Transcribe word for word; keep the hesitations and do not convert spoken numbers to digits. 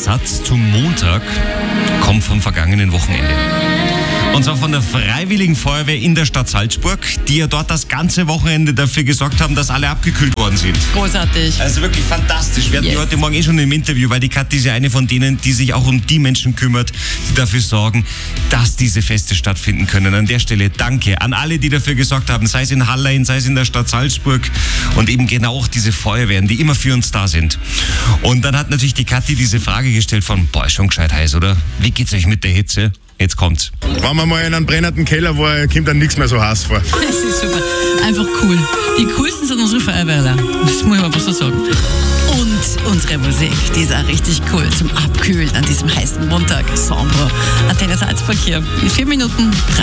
Satz zum Montag kommt vom vergangenen Wochenende. Und zwar von der Freiwilligen Feuerwehr in der Stadt Salzburg, die ja dort das ganze Wochenende dafür gesorgt haben, dass alle abgekühlt worden sind. Großartig. Also wirklich fantastisch. Wir hatten Yes. die heute Morgen eh schon im Interview, weil die Kathi ist ja eine von denen, die sich auch um die Menschen kümmert, die dafür sorgen, dass diese Feste stattfinden können. An der Stelle danke an alle, die dafür gesorgt haben, sei es in Hallein, sei es in der Stadt Salzburg und eben genau auch diese Feuerwehren, die immer für uns da sind. Und dann hat natürlich die Kathi diese Frage gestellt von, boah, ist schon gescheit heiß, oder? Wie geht's euch mit der Hitze? Jetzt kommt's. Wenn man mal in einem brennenden Keller war, kommt dann nichts mehr so heiß vor. Das ist super. Einfach cool. Die coolsten sind unsere Feuerwehrler. Das muss ich einfach so sagen. Und unsere Musik, die ist auch richtig cool zum Abkühlen an diesem heißen Montag. Sombra. Antenne Salzburg hier. In vier Minuten.